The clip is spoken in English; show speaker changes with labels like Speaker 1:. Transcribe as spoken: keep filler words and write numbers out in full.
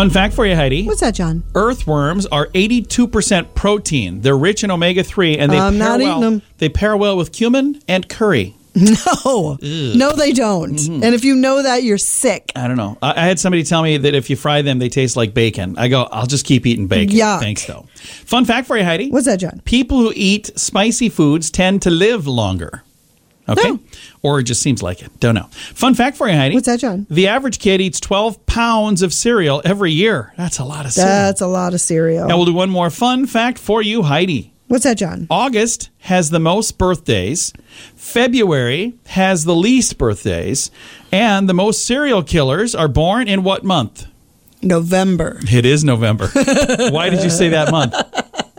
Speaker 1: Fun fact for you, Heidi.
Speaker 2: What's that, John?
Speaker 1: Earthworms are eighty-two percent protein. They're rich in omega three, and they
Speaker 2: I'm
Speaker 1: pair
Speaker 2: not
Speaker 1: well.
Speaker 2: eating them.
Speaker 1: They pair well with cumin and curry.
Speaker 2: No. No, they don't. Mm-hmm. And if you know that, you're sick.
Speaker 1: I don't know. I, I had somebody tell me that if you fry them, they taste like bacon. I go, I'll just keep eating bacon.
Speaker 2: Yuck.
Speaker 1: Thanks, though. Fun fact for you, Heidi.
Speaker 2: What's that, John?
Speaker 1: People who eat spicy foods tend to live longer. Okay?
Speaker 2: No.
Speaker 1: Or it just seems like it. Don't know. Fun fact for you, Heidi.
Speaker 2: What's that, John?
Speaker 1: The average kid eats twelve pounds of cereal every year. That's a lot of cereal.
Speaker 2: That's a lot of cereal.
Speaker 1: Now we'll do one more fun fact for you, Heidi.
Speaker 2: What's that, John?
Speaker 1: August has the most birthdays. February has the least birthdays. And the most serial killers are born in what month?
Speaker 2: November.
Speaker 1: It is November. Why did you say that month?